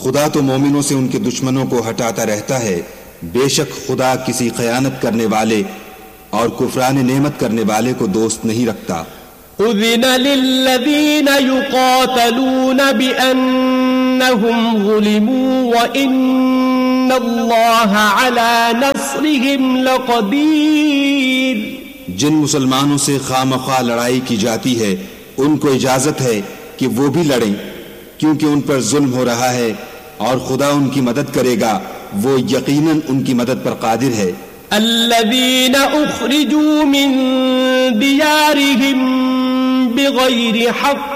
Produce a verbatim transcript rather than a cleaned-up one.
खुदा तो मोमिनों से उनके दुश्मनों को हटाता रहता है, बेशक खुदा किसी खयानत करने वाले और कुफरान नेमत करने वाले को दोस्त नहीं रखता। उज़िन लिल्लज़ीन युक़ातलून बिअन्नहुम ज़ुलिमू व इन्नल्लाहा अला नस्रिहिम लक़दीर। जिन मुसलमानों से खामख्वाह लड़ाई की जाती है उनको इजाजत है कि वो भी लड़ें, क्योंकि उन पर जुल्म हो रहा है और खुदा उनकी मदद करेगा, वो यकीनन उनकी मदद पर कादिर है। अल्लज़ीन उख़रिजू मिन दियारिहिम बिग़ैरि हक़्क़